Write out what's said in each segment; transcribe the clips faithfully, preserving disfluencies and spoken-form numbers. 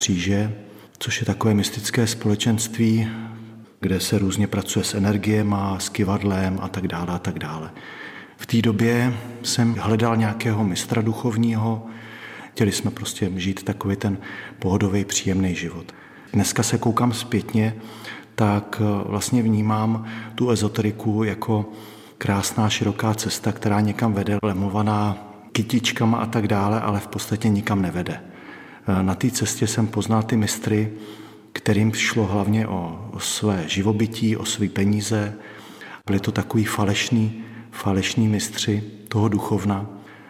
Kříže, což je takové mystické společenství, kde se různě pracuje s energiema, s kyvadlem a tak dále a tak dále. V té době jsem hledal nějakého mistra duchovního, chtěli jsme prostě žít takový ten pohodový, příjemný život. Dneska se koukám zpětně, tak vlastně vnímám tu ezoteriku jako krásná, široká cesta, která někam vede, lemovaná kytičkama a tak dále, ale v podstatě nikam nevede. Na té cestě jsem poznal ty mistry, kterým šlo hlavně o, o své živobytí, o své peníze. Byli to takový falešní, falešní mistři toho duchovna.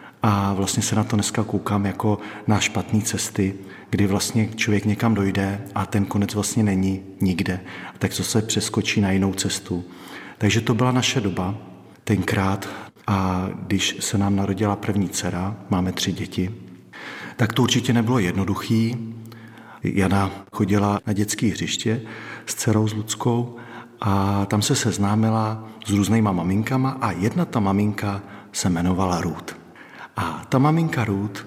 A vlastně se na to dneska koukám jako na špatné cesty, kdy vlastně člověk někam dojde a ten konec vlastně není nikde. Tak to se přeskočí na jinou cestu. Takže to byla naše doba tenkrát. A když se nám narodila první dcera, máme tři děti, tak to určitě nebylo jednoduchý. Jana chodila na dětské hřiště s dcerou s Luckou a tam se seznámila s různýma maminkama a jedna ta maminka se jmenovala Ruth. A ta maminka Ruth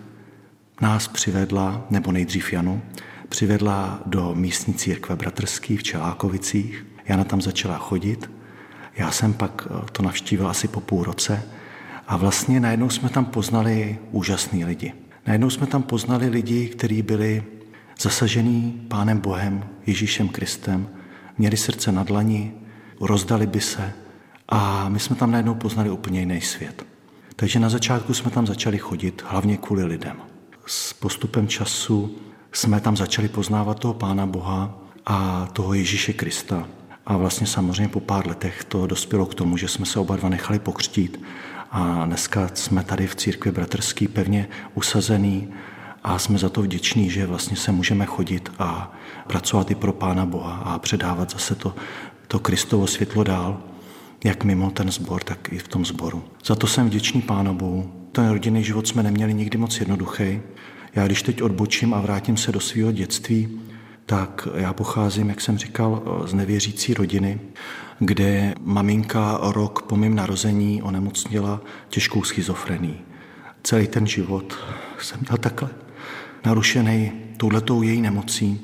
nás přivedla, nebo nejdřív Janu, přivedla do místní církve bratrský v Čelákovicích. Jana tam začala chodit. Já jsem pak to navštívil asi po půl roce a vlastně najednou jsme tam poznali úžasný lidi. Najednou jsme tam poznali lidi, kteří byli zasažený Pánem Bohem, Ježíšem Kristem, měli srdce na dlani, rozdali by se a my jsme tam najednou poznali úplně jiný svět. Takže na začátku jsme tam začali chodit hlavně kvůli lidem. S postupem času jsme tam začali poznávat toho Pána Boha a toho Ježíše Krista. A vlastně samozřejmě po pár letech to dospělo k tomu, že jsme se oba dva nechali pokřtít a dneska jsme tady v církvi bratrský pevně usazený a jsme za to vděční, že vlastně se můžeme chodit a pracovat i pro Pána Boha a předávat zase to, to Kristovo světlo dál, jak mimo ten sbor, tak i v tom sboru. Za to jsem vděčný Pánu Bohu. Ten rodinný život jsme neměli nikdy moc jednoduchý. Já když teď odbočím a vrátím se do svého dětství, tak já pocházím, jak jsem říkal, z nevěřící rodiny, kde maminka rok po mém narození onemocněla těžkou schizofrenii. Celý ten život jsem měl takhle narušený touhletou její nemocí,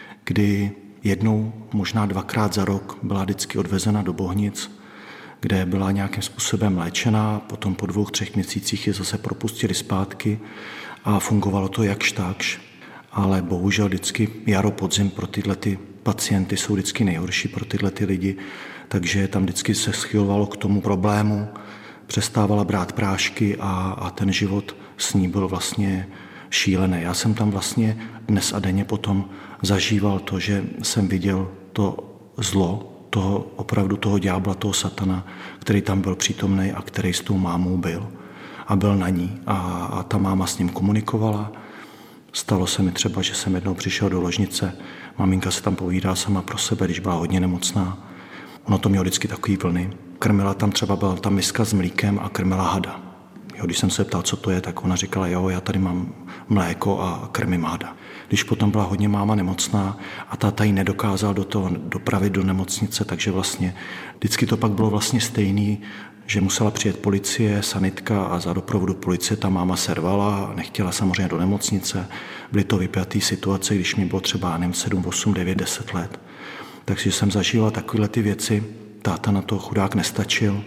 kdy jednou, možná dvakrát za rok byla vždycky odvezena do Bohnic, kde byla nějakým způsobem léčená, potom po dvou, třech měsících je zase propustili zpátky a fungovalo to jakž takž. Ale bohužel vždycky jaro, podzim pro tyhle ty pacienty jsou vždycky nejhorší pro tyhle ty lidi, takže tam vždycky se schylovalo k tomu problému, přestávala brát prášky a, a ten život s ní byl vlastně šílený. Já jsem tam vlastně dnes a denně potom zažíval to, že jsem viděl to zlo, toho, opravdu toho ďábla, toho satana, který tam byl přítomný a který s tou mámou byl. A byl na ní a, a ta máma s ním komunikovala. Stalo se mi třeba, že jsem jednou přišel do ložnice, maminka se tam povídá sama pro sebe, když byla hodně nemocná. Ono to mělo vždycky takový vlny. Krmila tam třeba, byla tam miska s mlíkem a krmila hada. Jo, když jsem se ptal, co to je, tak ona říkala, jo, já tady mám mléko a krmím hada. Když potom byla hodně máma nemocná a táta ji nedokázal do toho dopravit do nemocnice, takže vlastně vždycky to pak bylo vlastně stejný, že musela přijet policie, sanitka a za doprovodu policie ta máma servala, nechtěla samozřejmě do nemocnice. Byly to vypjaté situace, když mi bylo třeba nevím, sedm, osm, devět, deset let. Takže jsem zažíval takovéhle ty věci, táta na to chudák nestačil.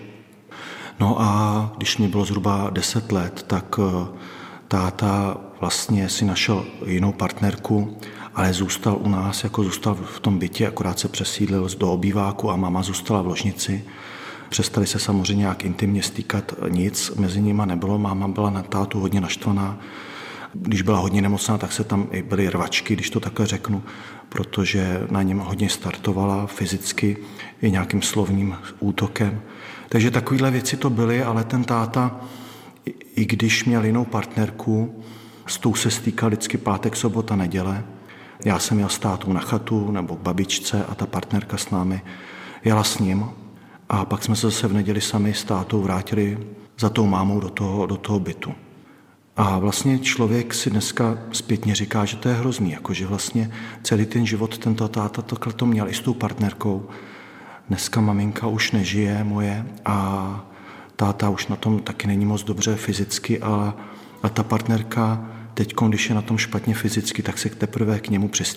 No a když mi bylo zhruba deset let, tak táta vlastně si našel jinou partnerku, ale zůstal u nás, jako zůstal v tom bytě, akorát se přesídlil do obýváku a máma zůstala v ložnici. Přestali se samozřejmě nějak intimně stýkat, nic mezi nimi nebylo, máma byla na tátu hodně naštvaná. Když byla hodně nemocná, tak se tam i byly rvačky, když to takhle řeknu, protože na něm hodně startovala fyzicky i nějakým slovním útokem. Takže takovéhle věci to byly, ale ten táta, i když měl jinou partnerku, s tou se stýkal vždycky pátek, sobota, neděle. Já jsem jel s tátou na chatu nebo k babičce a ta partnerka s námi jela s ním. A pak jsme se zase v neděli sami s tátou vrátili za tou mámou do toho, do toho bytu. A vlastně člověk si dneska zpětně říká, že to je hrozný, jakože vlastně celý ten život tento táta takhle to měl i s tou partnerkou. Dneska maminka už nežije moje a táta už na tom taky není moc dobře fyzicky, ale a ta partnerka teď, když je na tom špatně fyzicky, tak se teprve k němu